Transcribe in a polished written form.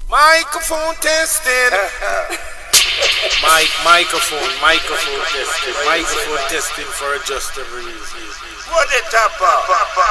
Microphone testing. Microphone testing. Microphone testing for a just a breeze. What the top up?